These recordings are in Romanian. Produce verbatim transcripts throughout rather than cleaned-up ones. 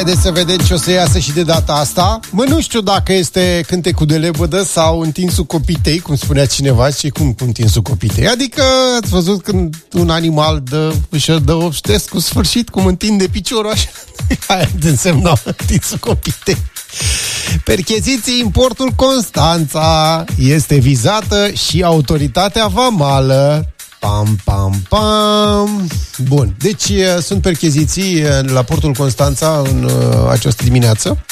Haideți să vedem ce o să iasă și de data asta. Mă, nu știu dacă este cântecul de lebădă sau întinsul copitei, cum spunea cineva, și cum cu întinsul copitei. Adică ați văzut când un animal dă, își dă obștesc cu sfârșit, cum întinde piciorul așa. Aia însemna întinsul copitei. Percheziții importul Constanța. Este vizată și autoritatea vamală. Pam, pam, pam. Bun, deci sunt percheziții la portul Constanța în uh, această dimineață.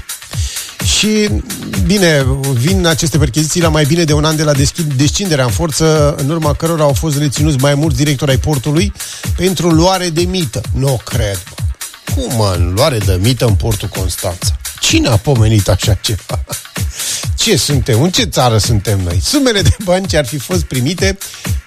Și, bine, vin aceste percheziții la mai bine de un an de la descinderea în forță, în urma cărora au fost reținuți mai mulți directori ai portului pentru luare de mită. Nu cred, mă. Cum, mă, luare de mită în portul Constanța? Cine a pomenit așa ceva? Ce suntem? În ce țară suntem noi? Sumele de bani ce ar fi fost primite...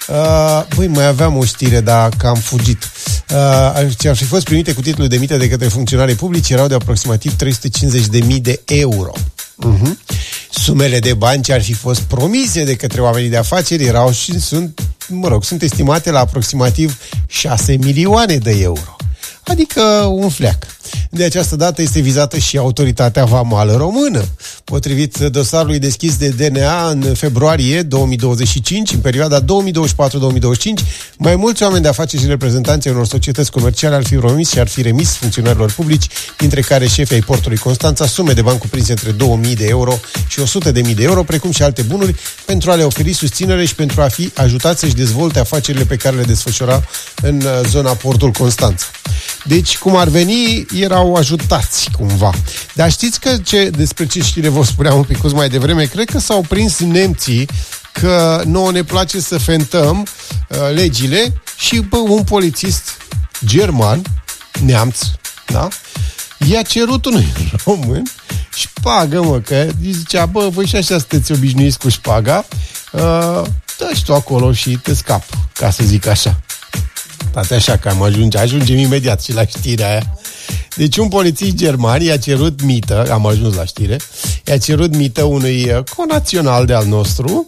Uh, băi, mai aveam o știre, dar că am fugit. Uh, ce ar fi fost primite cu titlul de mită de către funcționarii publici erau de aproximativ trei sute cincizeci de mii de euro. Uh-huh. Sumele de bani ce ar fi fost promise de către oamenii de afaceri erau și sunt, mă rog, sunt estimate la aproximativ șase milioane de euro. Adică un fleac. De această dată este vizată și autoritatea vamală română. Potrivit dosarului deschis de D N A în februarie două mii douăzeci și cinci, în perioada două mii douăzeci și patru două mii douăzeci și cinci, mai mulți oameni de afaceri și reprezentanții unor societăți comerciale ar fi promis și ar fi remis funcționarilor publici, dintre care șefii ai portului Constanța, sume de bani cuprinse între două mii de euro și o sută de mii de euro, precum și alte bunuri, pentru a le oferi susținere și pentru a fi ajutați să-și dezvolte afacerile pe care le desfășura în zona portul Constanța. Deci, cum ar veni, erau ajutați cumva. Dar știți că ce, despre ce știre vă spuneam un pic mai devreme? Cred că s-au prins nemții că nouă ne place să fentăm uh, legile și bă, un polițist german, neamț, da? I-a cerut unui român șpagă, mă, că zicea, bă, voi și așa sunteți obișnuiți cu șpaga, uh, dă-și tu acolo și te scap, ca să zic așa. Toate așa că am ajunge, ajungem imediat și la știrea aia. Deci un polițist german i-a cerut mită, am ajuns la știre, i-a cerut mită unui conațional de al nostru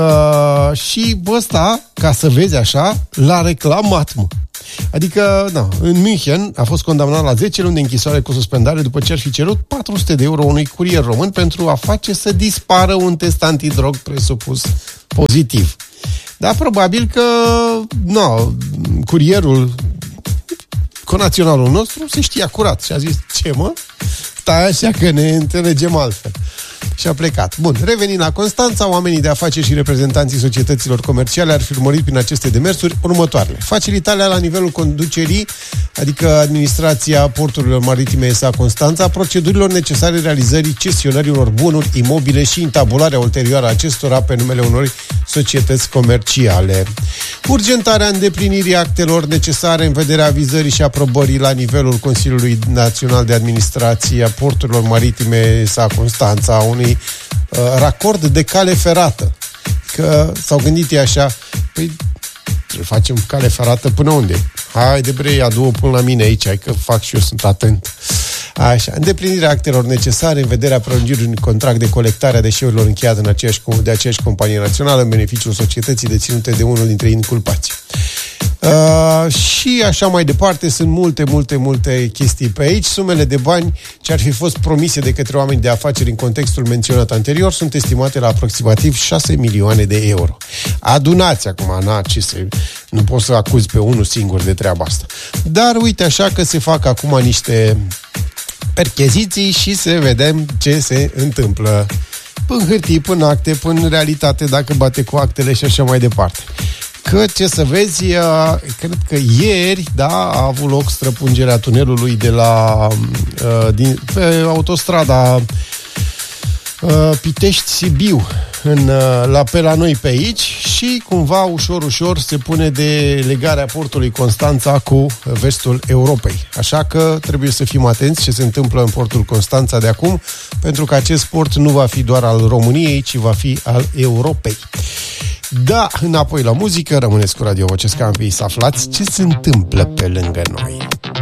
uh, și ăsta, ca să vezi așa, l-a reclamat, mă. Adică, na, în München a fost condamnat la zece luni de închisoare cu suspendare după ce ar fi cerut patru sute de euro unui curier român pentru a face să dispară un test antidrog presupus pozitiv. Dar probabil că, nu, curierul, conaționalul nostru se știa curat și a zis, ce mă? Stai așa că ne înțelegem altfel. Și a plecat. Bun, revenind la Constanța, oamenii de afaceri și reprezentanții societăților comerciale ar fi urmărit prin aceste demersuri următoarele. Facilitarea la nivelul conducerii, adică administrația porturilor maritime S A Constanța, procedurilor necesare realizării cesionării unor bunuri imobile și intabularea ulterioară a acestora pe numele unor societăți comerciale. Urgentarea îndeplinirii actelor necesare în vederea avizării și aprobării la nivelul Consiliului Național de Administrație a Porturilor Maritime S A Constanța, unui uh, racord de cale ferată. Că s-au gândit ei așa, păi facem cale ferată până unde? Haide bre, adu-o până la mine aici, hai că fac și eu, sunt atent. Așa, îndeplinirea actelor necesare în vederea prelungirii unui contract de colectare a deșeurilor încheiat în aceeași, de aceeași companie națională în beneficiul societății deținute de unul dintre inculpați. Uh, și așa mai departe, sunt multe, multe, multe chestii pe aici. Sumele de bani ce ar fi fost promise de către oameni de afaceri în contextul menționat anterior sunt estimate la aproximativ șase milioane de euro. Adunați acum, na, ce se, nu poți să acuzi pe unul singur de treaba asta. Dar uite așa că se fac acum niște percheziții și să vedem ce se întâmplă. Până hârtii, până acte, până realitate, dacă bate cu actele și așa mai departe. Că, ce să vezi, cred că ieri, da, a avut loc străpungerea tunelului de la din, pe autostrada Pitești-Sibiu în, la, pe la noi pe aici și cumva ușor, ușor se pune de legarea portului Constanța cu vestul Europei. Așa că trebuie să fim atenți ce se întâmplă în portul Constanța de acum, pentru că acest port nu va fi doar al României, ci va fi al Europei. Da, înapoi la muzică, rămâneți cu Radio Vocea Scampii să aflați ce se întâmplă pe lângă noi.